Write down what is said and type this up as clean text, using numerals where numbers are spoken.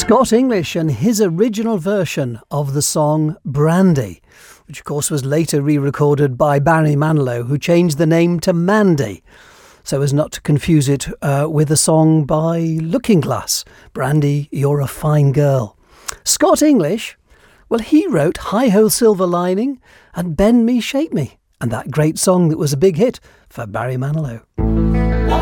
Scott English and his original version of the song Brandy, which of course was later re-recorded by Barry Manilow, who changed the name to Mandy, so as not to confuse it with a song by Looking Glass, Brandy, You're a Fine Girl. Scott English, well, he wrote Hi-Ho Silver Lining and Bend Me, Shape Me, and that great song that was a big hit for Barry Manilow.